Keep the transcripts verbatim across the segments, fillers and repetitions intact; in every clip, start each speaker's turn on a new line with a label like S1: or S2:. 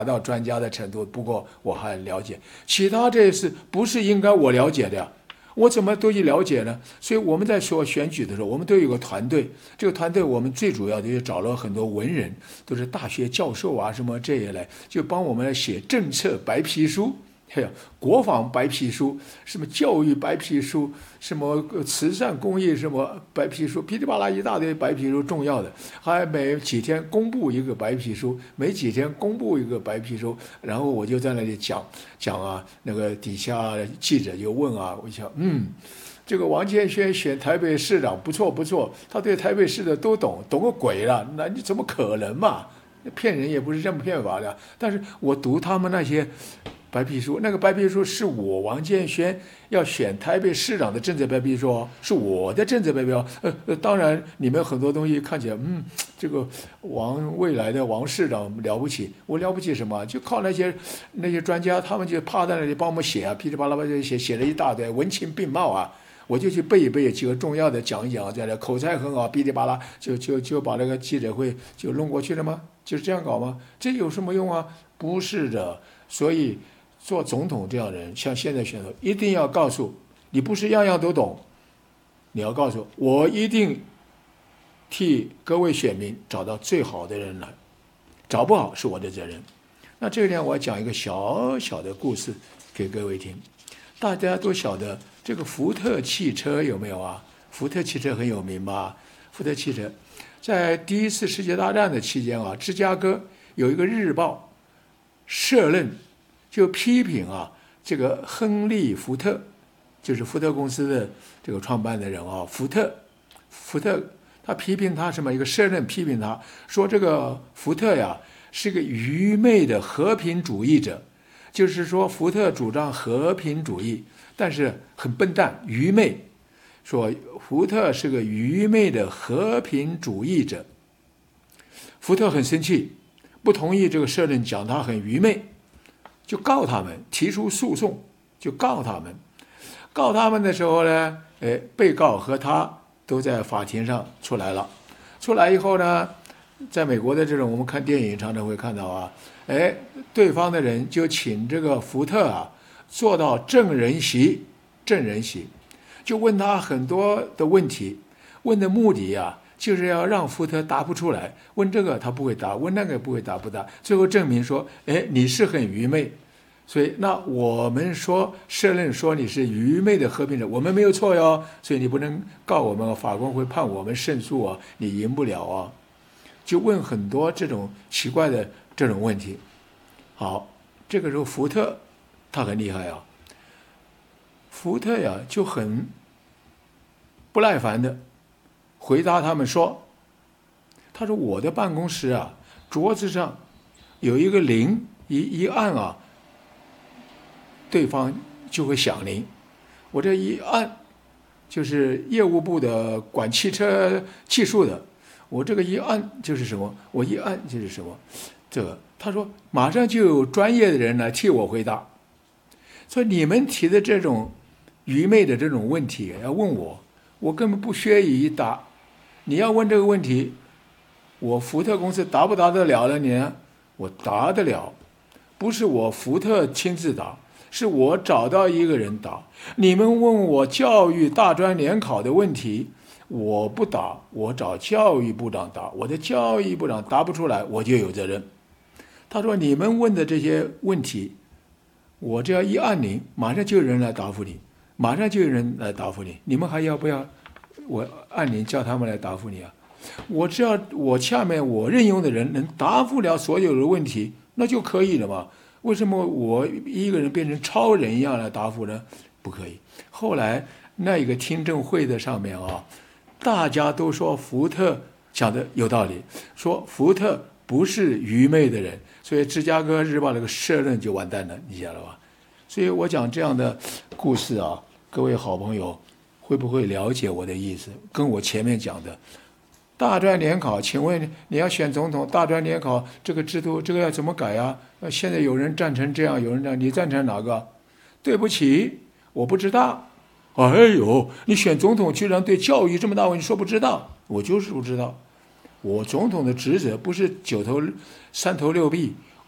S1: 到专家的程度，不过我还了解。其他这是不是应该我了解的呀？我怎么都去了解呢？所以我们在说选举的时候，我们都有个团队。这个团队我们最主要的就找了很多文人，都是大学教授啊什么这些来，就帮我们写政策白皮书。还有国防白皮书，什么教育白皮书，什么慈善公益什么白皮书，噼里啪啦一大堆白皮书，重要的，还每几天公布一个白皮书，每几天公布一个白皮书，然后我就在那里讲讲啊，那个底下记者就问啊，我想嗯。这个王建轩选台北市长不错不错，他对台北市的都懂，懂个鬼了，那你怎么可能嘛？骗人也不是这么骗法的。但是我读他们那些白皮书，那个白皮书是我王建轩要选台北市长的政治白皮书哦，是我的政治白皮书。呃呃，当然你们很多东西看起来，嗯，这个王未来的王市长了不起，我了不起什么？就靠那些那些专家，他们就趴在那里帮我们写啊，噼里啪啦就写写了一大堆，文情并茂啊。我就去背一背几个重要的讲一讲，在那口才很好，噼里啪啦就就就把那个记者会就弄过去了吗？就是这样搞吗？这有什么用啊？不是的。所以做总统这样的人，像现在选手，一定要告诉你，不是样样都懂，你要告诉我，一定替各位选民找到最好的人来，找不好是我的责任。那这里我要讲一个小小的故事给各位听。大家都晓得这个福特汽车有没有啊？福特汽车很有名吧？福特汽车在第一次世界大战的期间啊，芝加哥有一个日报社论就批评啊，这个亨利·福特，就是福特公司的这个创办的人啊，福特，福特他批评他什么？一个社论批评他说，这个福特呀是个愚昧的和平主义者。就是说，福特主张和平主义，但是很笨蛋、愚昧。说福特是个愚昧的和平主义者。福特很生气，不同意这个社论讲他很愚昧，就告他们，提出诉讼，就告他们。告他们的时候呢，哎，被告和他都在法庭上出来了。出来以后呢，在美国的这种我们看电影常常会看到啊。哎，对方的人就请这个福特啊坐到证人席，证人席就问他很多的问题，问的目的啊就是要让福特答不出来，问这个他不会答，问那个不会答不答，最后证明说，哎，你是很愚昧，所以那我们说社论说你是愚昧的和平者，我们没有错哟，所以你不能告我们，法官会判我们胜诉啊，你赢不了啊，就问很多这种奇怪的这种问题。好，这个时候福特他很厉害啊，福特呀就很不耐烦的回答他们说，他说我的办公室啊桌子上有一个铃，一一按啊对方就会响铃，我这一按就是业务部的管汽车技术的，我这个一按就是什么，我一按就是什么，这个他说马上就有专业的人来替我回答，所以你们提的这种愚昧的这种问题要问我，我根本不屑于答。你要问这个问题，我福特公司答不答得了了你呢？我答得了，不是我福特亲自答，是我找到一个人答。你们问我教育大专联考的问题，我不答，我找教育部长答，我的教育部长答不出来，我就有责任。他说你们问的这些问题，我只要一按铃，马上就有人来答复你，马上就有人来答复你，你们还要不要我按铃叫他们来答复你啊？我只要我下面我任用的人能答复了所有的问题，那就可以了嘛。为什么我一个人变成超人一样来答复呢？不可以。后来那一个听证会的上面啊，大家都说福特讲的有道理，说福特不是愚昧的人，所以芝加哥日报那个社论就完蛋了，你晓得吧？所以我讲这样的故事啊，各位好朋友会不会了解我的意思？跟我前面讲的大专联考，请问你要选总统，大专联考这个制度，这个要怎么改啊？现在有人赞成这样，有人这样，你赞成哪个？对不起，我不知道。哎呦，你选总统居然对教育这么大问题说不知道，我就是不知道。我总统的职责不是九头三头六臂，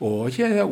S1: 我现在。